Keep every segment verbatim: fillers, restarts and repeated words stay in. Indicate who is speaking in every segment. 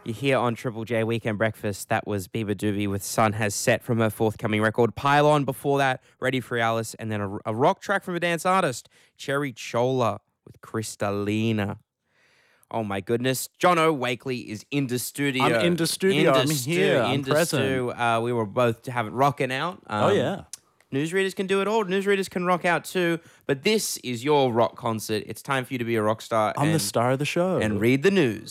Speaker 1: You're here on Triple J Weekend Breakfast. That was Bieber Doobie with Sun Has Set from her forthcoming record. Pylon before that, Ready for Alice, and then a, a rock track from a dance artist, Cherry Chola with Crystalina. Oh my goodness. John O. Wakely is in the studio.
Speaker 2: I'm in the studio.
Speaker 1: In
Speaker 2: I'm
Speaker 1: the
Speaker 2: here. I'm
Speaker 1: in the
Speaker 2: present.
Speaker 1: stu. Uh, we were both having rocking out. Um,
Speaker 2: oh, yeah.
Speaker 1: Newsreaders can do it all. Newsreaders can rock out too. But this is your rock concert. It's time for you to be a rock star.
Speaker 2: I'm
Speaker 1: and,
Speaker 2: the star of the show.
Speaker 1: And read the news.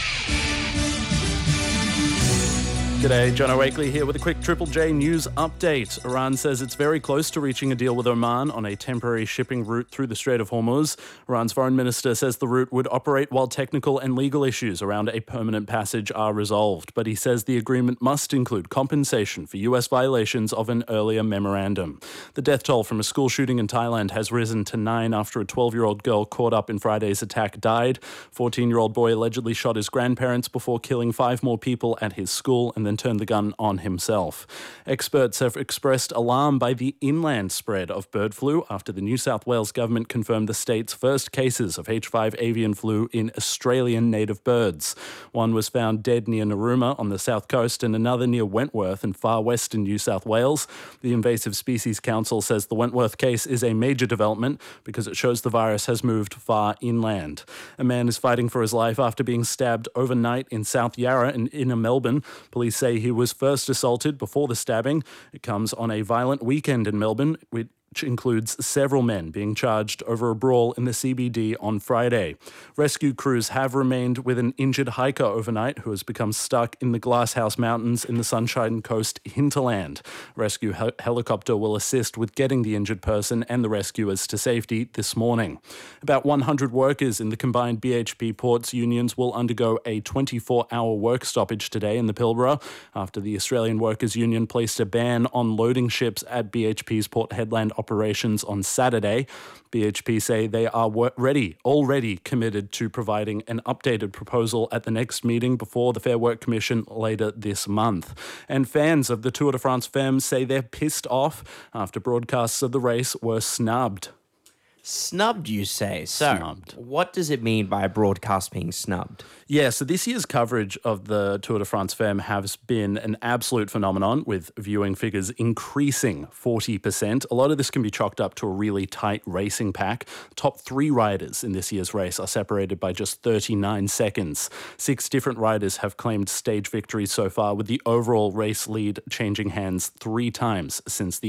Speaker 2: G'day, John O'Wakely here with a quick Triple J news update. Iran says it's very close to reaching a deal with Oman on a temporary shipping route through the Strait of Hormuz. Iran's foreign minister says the route would operate while technical and legal issues around a permanent passage are resolved. But he says the agreement must include compensation for U S violations of an earlier memorandum. The death toll from a school shooting in Thailand has risen to nine after a twelve-year-old girl caught up in Friday's attack died. fourteen-year-old boy allegedly shot his grandparents before killing five more people at his school and then turned the gun on himself. Experts have expressed alarm by the inland spread of bird flu after the New South Wales government confirmed the state's first cases of H five avian flu in Australian native birds. One was found dead near Narooma on the south coast and another near Wentworth in far western New South Wales. The Invasive Species Council says the Wentworth case is a major development because it shows the virus has moved far inland. A man is fighting for his life after being stabbed overnight in South Yarra in inner Melbourne. Police say he was first assaulted before the stabbing. It comes on a violent weekend in Melbourne, which includes several men being charged over a brawl in the C B D on Friday. Rescue crews have remained with an injured hiker overnight who has become stuck in the Glasshouse Mountains in the Sunshine Coast hinterland. Rescue hel- helicopter will assist with getting the injured person and the rescuers to safety this morning. About one hundred workers in the combined B H P Ports unions will undergo a twenty-four hour work stoppage today in the Pilbara after the Australian Workers Union placed a ban on loading ships at B H P's Port Hedland operations on Saturday. B H P say they are ready, already committed to providing an updated proposal at the next meeting before the Fair Work Commission later this month. And fans of the Tour de France Femmes say they're pissed off after broadcasts of the race were snubbed.
Speaker 1: Snubbed, you say? So,
Speaker 2: Snubbed.
Speaker 1: What does it mean by a broadcast being snubbed?
Speaker 2: Yeah, so this year's coverage of the Tour de France Femmes has been an absolute phenomenon, with viewing figures increasing forty percent. A lot of this can be chalked up to a really tight racing pack. Top three riders in this year's race are separated by just thirty-nine seconds. Six different riders have claimed stage victories so far, with the overall race lead changing hands three times since the